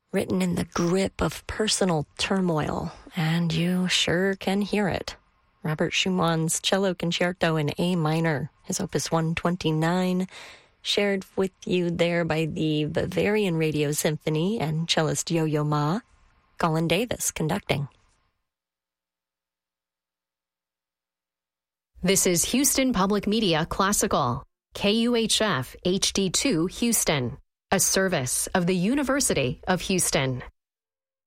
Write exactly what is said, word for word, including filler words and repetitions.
written in the grip of personal turmoil, and you sure can hear it. Robert Schumann's Cello Concerto in A minor, his Opus one twenty-nine, shared with you there by the Bavarian Radio Symphony and cellist Yo-Yo Ma, Colin Davis conducting. This is Houston Public Media Classical, K U H F H D two Houston, a service of the University of Houston.